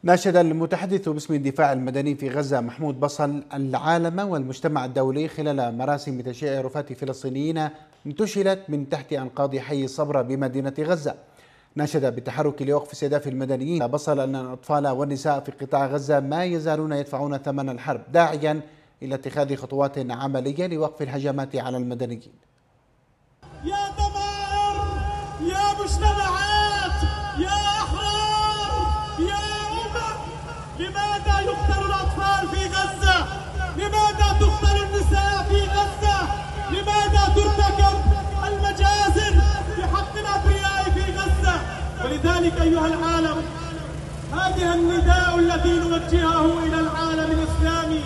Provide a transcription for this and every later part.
ناشد المتحدث باسم الدفاع المدني في غزة محمود بصل العالم والمجتمع الدولي خلال مراسم تشييع رفاة فلسطينيين انتشلت من تحت أنقاض حي الصبرا بمدينة غزة. ناشد بالتحرك لوقف استهداف المدنيين بصل أن الأطفال والنساء في قطاع غزة ما يزالون يدفعون ثمن الحرب، داعيا إلى اتخاذ خطوات عملية لوقف الهجمات على المدنيين. يا ضمائر، يا مجتمعات، يا أحرار، يا لماذا يقتل الأطفال في غزة؟ لماذا تقتل النساء في غزة؟ لماذا ترتكب المجازر بحق الأبرياء في غزة؟ ولذلك أيها العالم، هذه النداء التي نوجهه إلى العالم الإسلامي.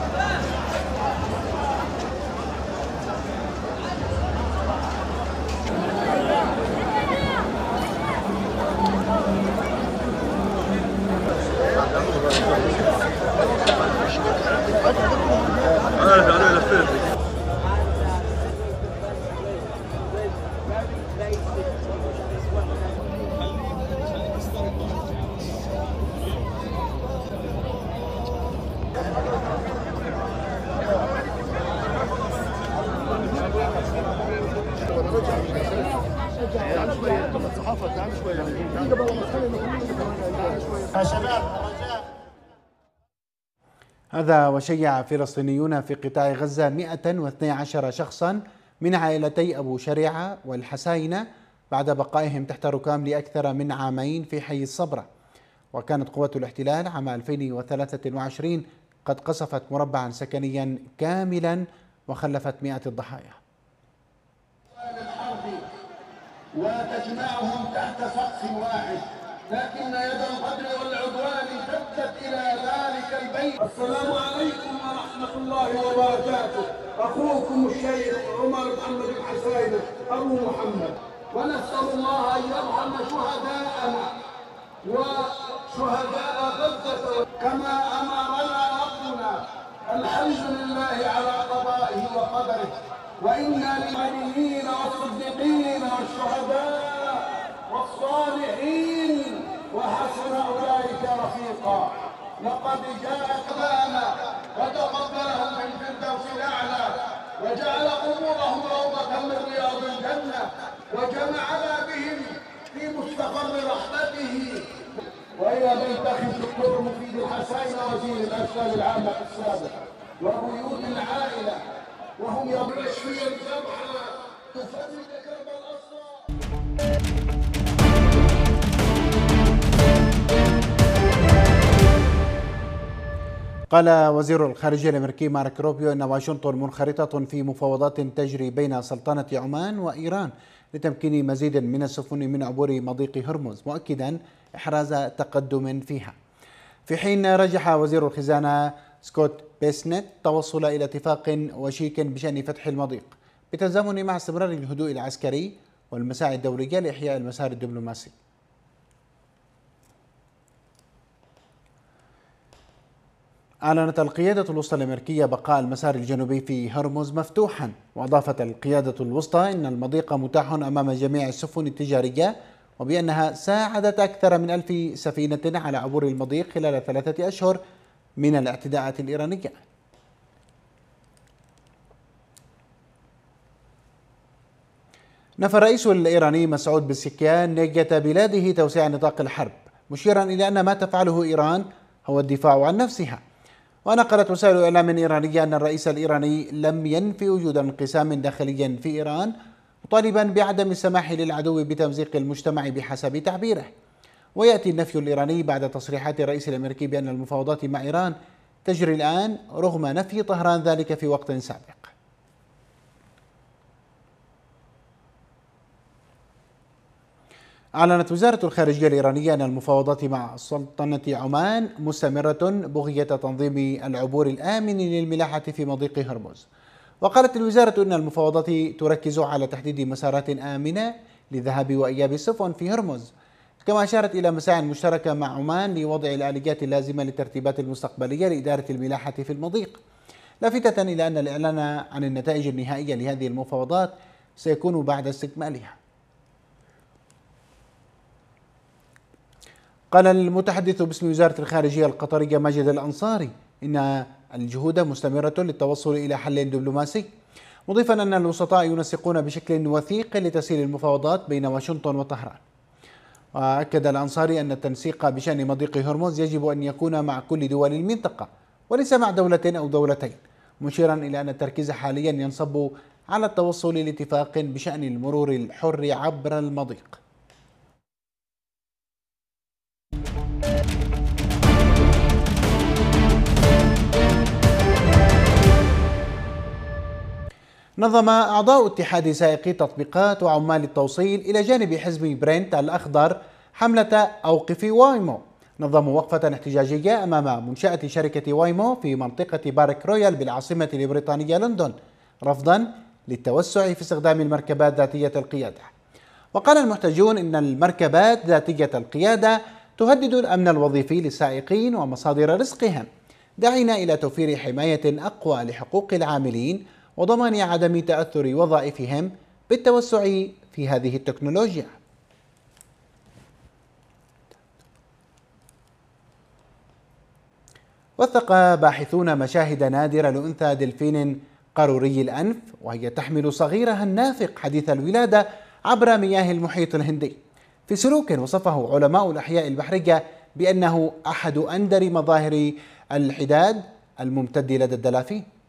هذا وشيع فلسطينيون في قطاع غزة 112 شخصا من عائلتي أبو شريعة والحساينة بعد بقائهم تحت ركام لأكثر من عامين في حي الصبرة. وكانت قوات الاحتلال عام 2023 قد قصفت مربعا سكنيا كاملا وخلفت مئات الضحايا. وتجمعهم تحت سقف واحد، لكن يد القتل والعدوان شدت إلى ذلك البيت. السلام عليكم ورحمة الله وبركاته. أخوكم الشيخ عمر محمد الحساينة أبو محمد، ونسأل الله أن يرحم شهداءنا وشهداء غزة كما أمرنا ربنا. الحمد لله على قضائه وقدره، وإنا للنبيين والصديقين والشهداء والصالحين وحسن أولئك رفيقا. لقد جاء أبانا وتقبلهم من الفردوس الأعلى، وجعل قبورهم روضة من رياض الجنة، وجمعنا بهم في مستقر رحمته. وإلى بيت أخي الدكتور مفيد الحساينة وزير الأشغال العامة السابق وبيوت العائلة، وهم يبرشون الجمعة تفرج كرب الأسرى. قال وزير الخارجية الأمريكي مارك روبيو أن واشنطن منخرطة في مفاوضات تجري بين سلطنة عمان وإيران لتمكين مزيد من السفن من عبور مضيق هرمز، مؤكدا إحراز تقدم فيها. في حين رجح وزير الخزانة سكوت بيسنت توصل إلى اتفاق وشيك بشأن فتح المضيق بالتزامن مع استمرار الهدوء العسكري والمساعي الدولية لإحياء المسار الدبلوماسي. أعلنت القيادة الوسطى الأمريكية بقاء المسار الجنوبي في هرمز مفتوحا، وأضافت القيادة الوسطى أن المضيق متاح أمام جميع السفن التجارية، وبأنها ساعدت أكثر من 1000 سفينة على عبور المضيق خلال 3 أشهر من الاعتداءات الإيرانية. نفى الرئيس الإيراني مسعود بزكيان نية بلاده توسيع نطاق الحرب، مشيرا إلى أن ما تفعله إيران هو الدفاع عن نفسها. ونقلت وسائل إعلام إيرانية أن الرئيس الإيراني لم ينفي وجود انقسام داخلي في إيران، مطالبا بعدم السماح للعدو بتمزيق المجتمع بحسب تعبيره. ويأتي النفي الإيراني بعد تصريحات الرئيس الأمريكي بأن المفاوضات مع إيران تجري الآن رغم نفي طهران ذلك في وقت سابق. أعلنت وزارة الخارجية الإيرانية أن المفاوضات مع سلطنة عمان مستمرة بغية تنظيم العبور الآمن للملاحة في مضيق هرمز. وقالت الوزارة أن المفاوضات تركز على تحديد مسارات آمنة للذهاب وإياب السفن في هرمز، كما أشارت إلى مساعي مشتركة مع عمان لوضع الآليات اللازمة للترتيبات المستقبلية لإدارة الملاحة في المضيق، لافتة إلى أن الإعلان عن النتائج النهائية لهذه المفاوضات سيكون بعد استكمالها. قال المتحدث باسم وزارة الخارجية القطرية ماجد الأنصاري إن الجهود مستمرة للتوصل إلى حل دبلوماسي، مضيفا أن الوسطاء ينسقون بشكل وثيق لتسهيل المفاوضات بين واشنطن وطهران. وأكد الأنصاري أن التنسيق بشأن مضيق هرمز يجب أن يكون مع كل دول المنطقة وليس مع دولة أو دولتين، مشيرا إلى أن التركيز حاليا ينصب على التوصل لاتفاق بشأن المرور الحر عبر المضيق. نظم أعضاء اتحاد سائقي التطبيقات وعمال التوصيل إلى جانب حزب برنت الأخضر حملة أوقف وايمو. نظموا وقفة احتجاجية أمام منشأة شركة وايمو في منطقة بارك رويال بالعاصمة البريطانية لندن، رفضا للتوسع في استخدام المركبات ذاتية القيادة. وقال المحتجون إن المركبات ذاتية القيادة تهدد الأمن الوظيفي للسائقين ومصادر رزقهم، داعين إلى توفير حماية أقوى لحقوق العاملين وضمان عدم تأثر وظائفهم بالتوسع في هذه التكنولوجيا. وثق باحثون مشاهد نادرة لأنثى دلفين قاروري الأنف وهي تحمل صغيرها النافق حديث الولادة عبر مياه المحيط الهندي، في سلوك وصفه علماء الأحياء البحرية بأنه أحد أندر مظاهر الحداد الممتد لدى الدلافين.